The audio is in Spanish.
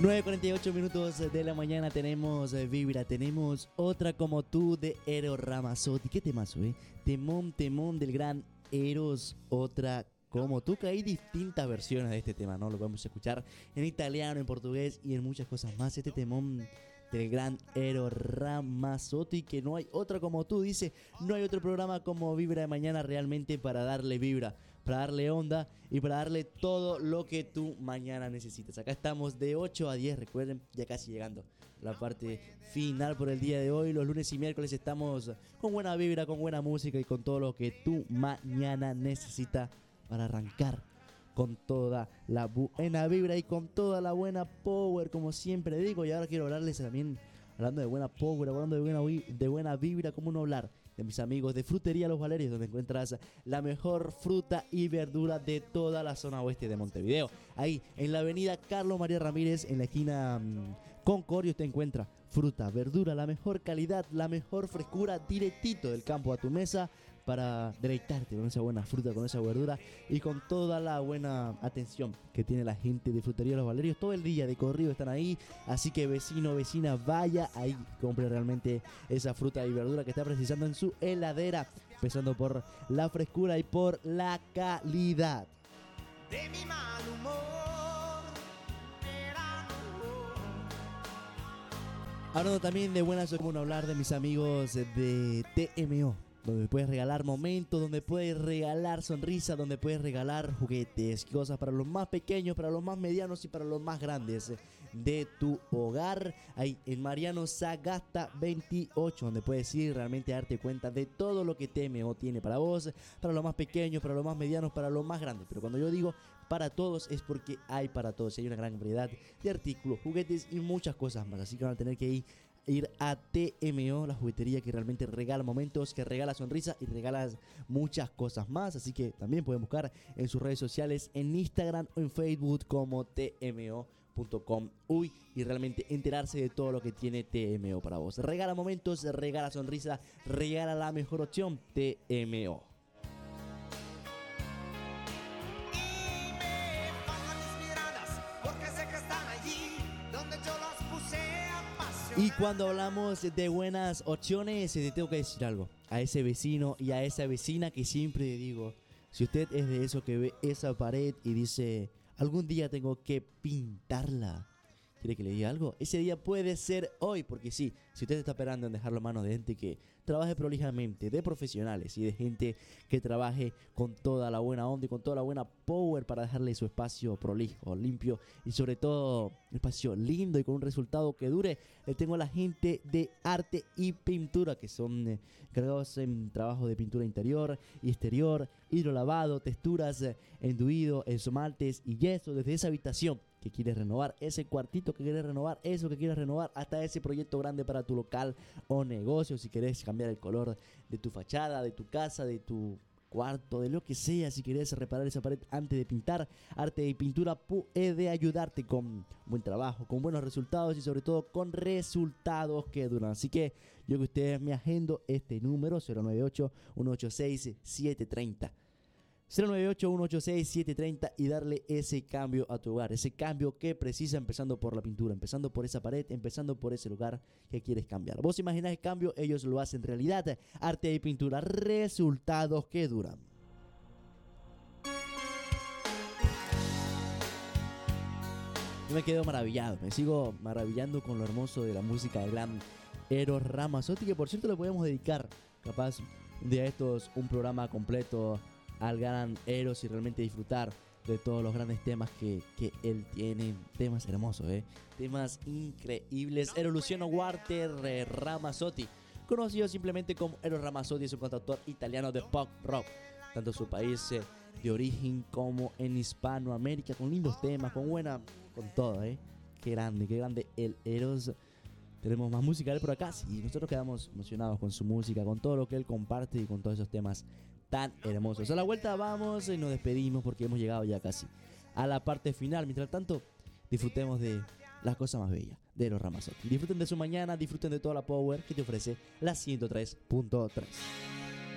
9:48 de la mañana tenemos Vibra, tenemos Otra Como Tú de Eros Ramazzotti. ¿Qué temazo, Temón del gran Eros, Otra Como Tú, que hay distintas versiones de este tema, ¿no? Lo podemos escuchar en italiano, en portugués y en muchas cosas más. Este temón del gran Eros Ramazzotti, que no hay otra como tú, dice, no hay otro programa como Vibra de Mañana realmente para darle vibra, para darle onda y para darle todo lo que tú mañana necesitas. Acá estamos de 8 a 10, recuerden, ya casi llegando la parte final por el día de hoy. Los lunes y miércoles estamos con buena vibra, con buena música y con todo lo que tú mañana necesitas para arrancar con toda la buena vibra y con toda la buena power, como siempre digo. Y ahora quiero hablarles también, hablando de buena power, hablando de buena vibra, ¿cómo no hablar de mis amigos de Frutería Los Valerios, donde encuentras la mejor fruta y verdura de toda la zona oeste de Montevideo? Ahí, en la avenida Carlos María Ramírez, en la esquina Concordia, usted encuentra fruta, verdura, la mejor calidad, la mejor frescura, directito del campo a tu mesa, para deleitarte con esa buena fruta, con esa verdura y con toda la buena atención que tiene la gente de Frutería Los Valerios. Todo el día de corrido están ahí, así que vecino, vecina, vaya ahí, compre realmente esa fruta y verdura que está precisando en su heladera, empezando por la frescura y por la calidad. De mi mal humor, hablando también de buenas, como no hablar de mis amigos de TMO, donde puedes regalar momentos, donde puedes regalar sonrisas, donde puedes regalar juguetes, cosas para los más pequeños, para los más medianos y para los más grandes de tu hogar. Ahí en Mariano Sagasta 28, donde puedes ir realmente a darte cuenta de todo lo que TMO tiene para vos, para los más pequeños, para los más medianos, para los más grandes. Pero cuando yo digo para todos es porque hay para todos. Hay una gran variedad de artículos, juguetes y muchas cosas más. Así que van a tener que ir a TMO, la juguetería que realmente regala momentos, que regala sonrisas y regala muchas cosas más. Así que también pueden buscar en sus redes sociales, en Instagram o en Facebook como tmo.com y realmente enterarse de todo lo que tiene TMO para vos. Regala momentos, regala sonrisa, regala la mejor opción, TMO. Y cuando hablamos de buenas opciones, te tengo que decir algo a ese vecino y a esa vecina que siempre digo: si usted es de eso que ve esa pared y dice, algún día tengo que pintarla, ¿quiere que le diga algo? Ese día puede ser hoy, porque sí, si usted está esperando en dejarlo a manos de gente que trabaje prolijamente, de profesionales y de gente que trabaje con toda la buena onda y con toda la buena power para dejarle su espacio prolijo, limpio y sobre todo un espacio lindo y con un resultado que dure, le tengo a la gente de arte y pintura, que son encargados en trabajo de pintura interior y exterior, hidrolavado, texturas, enduido, esmaltes y yeso, desde esa habitación que quieres renovar, ese cuartito que quieres renovar, eso que quieres renovar, hasta ese proyecto grande para tu local o negocio. Si querés cambiar el color de tu fachada, de tu casa, de tu cuarto, de lo que sea, si querés reparar esa pared antes de pintar, Arte y Pintura puede ayudarte con buen trabajo, con buenos resultados y sobre todo con resultados que duran. Así que yo que ustedes me agendo este número 098-186-730. 098-186-730 y darle ese cambio a tu hogar, ese cambio que precisa, empezando por la pintura, empezando por esa pared, empezando por ese lugar que quieres cambiar. Vos imaginás el cambio, ellos lo hacen realidad. Arte y Pintura, resultados que duran. Yo me quedo maravillado, me sigo maravillando con lo hermoso de la música del gran Eros Ramazzotti, que por cierto le podemos dedicar, capaz un día de estos, un programa completo al gran Eros y realmente disfrutar de todos los grandes temas que él tiene. Temas hermosos, temas increíbles. Eros Luciano Walter Ramazzotti, conocido simplemente como Eros Ramazzotti, es un cantautor italiano de pop rock, tanto en su país de origen como en Hispanoamérica, con lindos temas, con todo, qué grande el Eros. Tenemos más música de él por acá, y nosotros quedamos emocionados con su música, con todo lo que él comparte y con todos esos temas tan hermosos. A la vuelta vamos y nos despedimos porque hemos llegado ya casi a la parte final. Mientras tanto, disfrutemos de las cosas más bellas de Eros Ramazzotti. Disfruten de su mañana, disfruten de toda la power que te ofrece la 103.3.